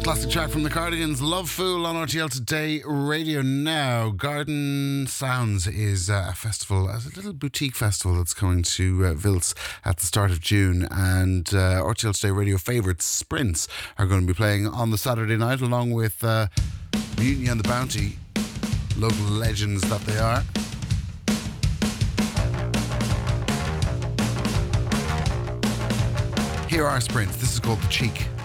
Classic track from the Cardigans, Love Fool on RTL Today Radio now. Garden Sounds is a festival, a little boutique festival that's coming to Wilts at the start of June, and RTL Today Radio favourites Sprints are going to be playing on the Saturday night along with Mutiny and the Bounty, local legends that they are. Here are Sprints. This is called The Cheek.